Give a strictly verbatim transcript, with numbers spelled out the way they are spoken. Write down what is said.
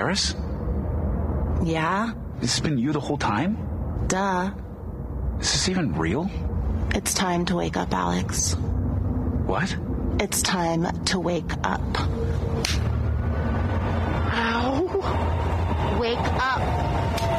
Paris? Yeah? This has been you the whole time? Duh. Is this even real? It's time to wake up, Alex. What? It's time to wake up. Ow. Wake up.